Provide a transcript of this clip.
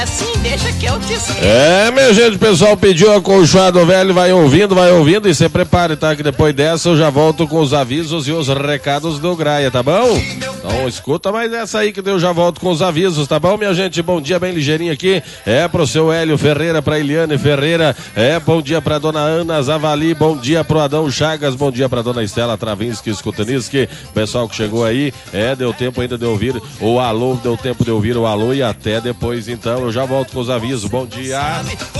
Assim, deixa que eu te esqueço. Minha gente, o pessoal pediu acolchoado velho, vai ouvindo e se prepare, tá? Que depois dessa eu já volto com os avisos e os recados do Graia, tá bom? Então escuta mais essa aí que eu já volto com os avisos, tá bom, minha gente? Bom dia, bem ligeirinho aqui, pro seu Hélio Ferreira, pra Eliane Ferreira, bom dia pra dona Ana Zavali, bom dia pro Adão Chagas, bom dia pra dona Estela Travinski, Skutaniski, pessoal que chegou aí, deu tempo ainda de ouvir o alô, deu tempo de ouvir o alô e até depois, então eu já volto com os avisos, bom dia.